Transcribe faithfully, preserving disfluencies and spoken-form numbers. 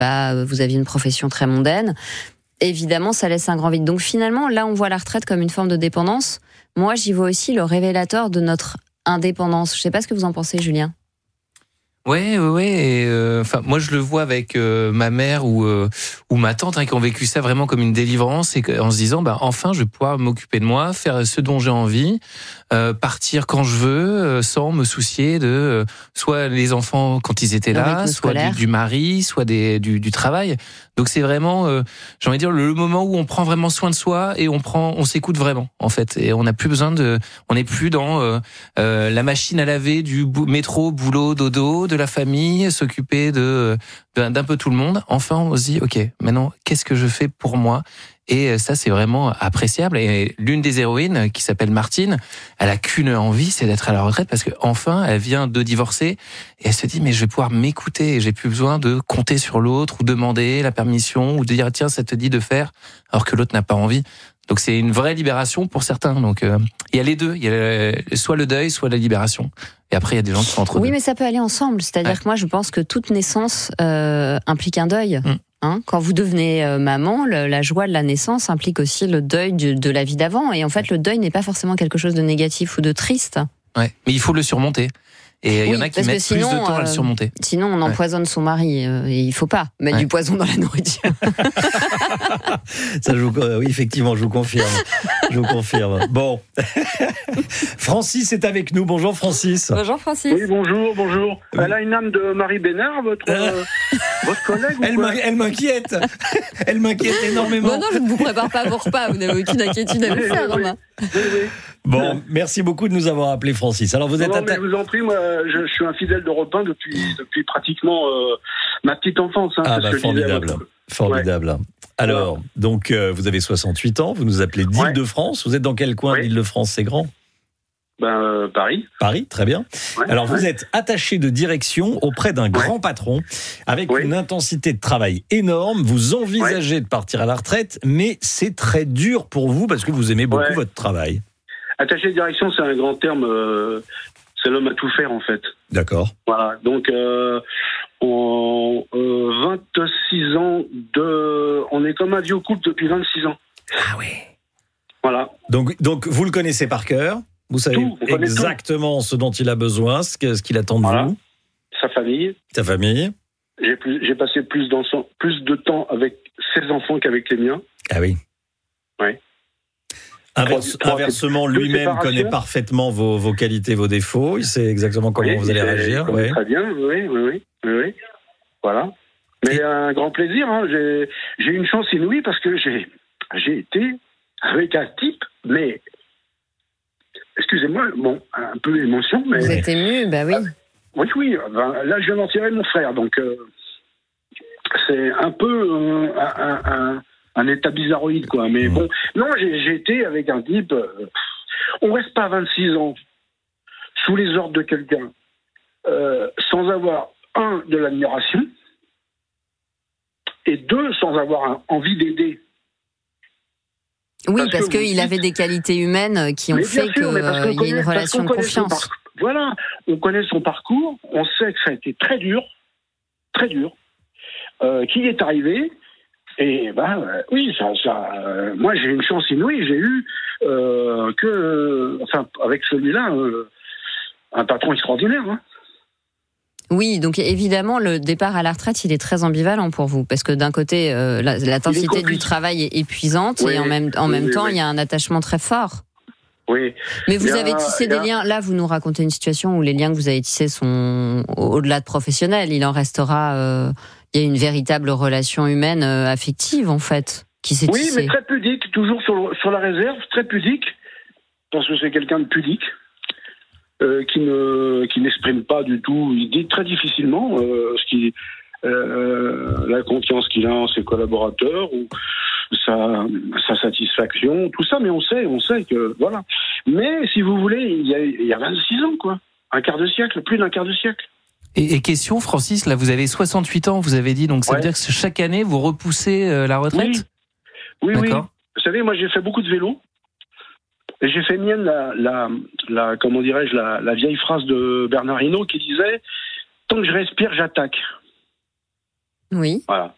bah, vous aviez une profession très mondaine. Évidemment, ça laisse un grand vide. Donc finalement, là, on voit la retraite comme une forme de dépendance. Moi, j'y vois aussi le révélateur de notre indépendance. Je ne sais pas ce que vous en pensez, Julien. Ouais, ouais, ouais. Euh, enfin, moi, je le vois avec euh, ma mère ou euh, ou ma tante hein, qui ont vécu ça vraiment comme une délivrance et en se disant, bah enfin, je vais pouvoir m'occuper de moi, faire ce dont j'ai envie, euh, partir quand je veux, euh, sans me soucier de euh, soit les enfants quand ils étaient là, soit du, du mari, soit des du, du travail. Donc c'est vraiment, euh, j'ai envie de dire, le, le moment où on prend vraiment soin de soi et on prend, on s'écoute vraiment en fait, et on n'a plus besoin de, on n'est plus dans euh, euh, la machine à laver du bou- métro, boulot, dodo, de la famille, s'occuper de d'un, d'un peu tout le monde. Enfin, on se dit, ok, maintenant, qu'est-ce que je fais pour moi? Et ça, c'est vraiment appréciable. Et l'une des héroïnes, qui s'appelle Martine, elle a qu'une envie, c'est d'être à la retraite parce que enfin, elle vient de divorcer et elle se dit, mais je vais pouvoir m'écouter. J'ai plus besoin de compter sur l'autre ou demander la permission ou de dire, tiens, ça te dit de faire, alors que l'autre n'a pas envie. Donc c'est une vraie libération pour certains. Donc euh, il y a les deux, il y a soit le deuil, soit la libération. Et après il y a des gens qui sont entre oui, deux. mais ça peut aller ensemble. C'est-à-dire ouais. que moi je pense que toute naissance euh, implique un deuil. Mmh. Hein, quand vous devenez euh, maman, le, la joie de la naissance implique aussi le deuil de, de la vie d'avant. Et en fait, le deuil n'est pas forcément quelque chose de négatif ou de triste. Ouais, mais il faut le surmonter. Et il oui, y en a qui mettent sinon, plus de temps à le surmonter. Euh, sinon, on empoisonne ouais. son mari. Euh, et il faut pas mettre ouais. du poison dans la nourriture. Ça, je vous, oui, effectivement, je vous confirme. Je vous confirme. Bon. Francis est avec nous. Bonjour, Francis. Bonjour, Francis. Oui, bonjour, bonjour. Oui. Elle a une âme de Marie Bénard, votre, euh, votre collègue elle, ou quoi elle m'inquiète. Elle m'inquiète énormément. Bon, non, je ne vous prépare pas vos repas. Vous n'avez aucune inquiétude à vous faire, oui, Romain. Oui, oui. Bon, oui. Merci beaucoup de nous avoir appelé, Francis. Alors, vous non, êtes non, atta... mais je vous en prie, moi, je, je suis un fidèle d'Europe un depuis, depuis pratiquement euh, ma petite enfance. Hein, ah, bah, formidable. Votre... Formidable. Ouais. Alors, voilà. donc, euh, vous avez soixante-huit ans, vous nous appelez d'Île-de-France. Vous êtes dans quel coin ouais. d'Île-de-France? C'est grand? Ben, euh, Paris. Paris, très bien. Ouais, Alors, ouais. vous êtes attaché de direction auprès d'un ouais. grand patron avec ouais. une intensité de travail énorme. Vous envisagez ouais. de partir à la retraite, mais c'est très dur pour vous parce que vous aimez beaucoup ouais. votre travail. Attaché de direction, c'est un grand terme. Euh, c'est l'homme à tout faire, en fait. D'accord. Voilà. Donc, euh, en euh, vingt-six ans de... On est comme un vieux couple depuis vingt-six ans. Ah oui. Voilà. Donc, donc vous le connaissez par cœur. Vous savez tout, exactement ce dont il a besoin, ce qu'il attend de voilà. vous. Sa famille. Sa famille. J'ai, plus, j'ai passé plus, plus de temps avec ses enfants qu'avec les miens. Ah oui. Oui. Inverse, inversement, lui-même connaît parfaitement vos, vos qualités, vos défauts. Il sait exactement comment oui, vous allez réagir. Oui. Très bien, oui, oui, oui. oui. Voilà. Mais Et... un grand plaisir. Hein. J'ai, j'ai une chance inouïe parce que j'ai, j'ai été avec un type, mais... Excusez-moi, bon, un peu d'émotion, mais... Vous êtes ému, bah oui. Oui, oui, ben, là, je viens d'en tirer mon frère, donc euh, c'est un peu euh, un, un, un état bizarroïde, quoi. Mais mmh. bon, non, j'ai, j'ai été avec un type... Euh, on reste pas vingt-six ans sous les ordres de quelqu'un euh, sans avoir, un, de l'admiration, et deux, sans avoir un, envie d'aider. Oui, parce, parce qu'il dites... avait des qualités humaines qui ont mais fait qu'il euh, y ait une relation de confiance. Par... Voilà, on connaît son parcours, on sait que ça a été très dur, très dur, euh, qu'il est arrivé, et ben euh, oui, ça, ça, euh, moi j'ai une chance inouïe, j'ai eu euh, que, euh, enfin avec celui-là, euh, un patron extraordinaire. Hein. Oui, donc évidemment, le départ à la retraite, il est très ambivalent pour vous, parce que d'un côté, euh, la, l'intensité du travail est épuisante, oui, et en même, en oui, même oui, temps, oui. il y a un attachement très fort. Oui. Mais vous a, avez tissé des a... liens. Là, vous nous racontez une situation où les liens que vous avez tissés sont au-delà de professionnels. Il en restera. Euh, il y a une véritable relation humaine, euh, affective, en fait, qui s'est oui, tissée. Oui, mais très pudique, toujours sur, sur la réserve, très pudique, parce que c'est quelqu'un de pudique. Euh, qui ne qui n'exprime pas du tout, il dit très difficilement euh, ce qui euh, la confiance qu'il a en ses collaborateurs ou sa sa satisfaction, tout ça, mais on sait, on sait que voilà. Mais si vous voulez, il y a il y a vingt-six ans quoi, un quart de siècle, plus d'un quart de siècle. Et, et question, Francis, là vous avez soixante-huit ans, vous avez dit, donc ça ouais. veut dire que chaque année vous repoussez euh, la retraite ? Oui, oui, oui. Vous savez, moi j'ai fait beaucoup de vélo. Et j'ai fait mienne la, la, la comment dirais-je, la, la vieille phrase de Bernard Hinault qui disait « Tant que je respire, j'attaque ». Oui. Voilà.